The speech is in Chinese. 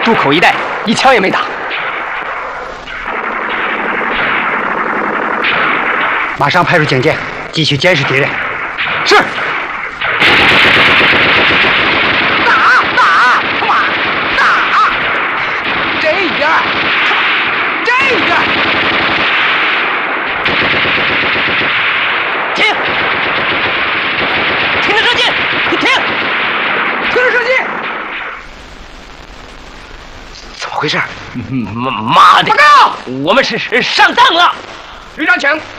渡口一带一枪也没打。 马上派出警舰继续监视敌人。 是。 打！快打！这边！ 停！停着射击！停着射击！ 怎么回事？ 妈的！ 报告！ 我们是上当了。 旅长请。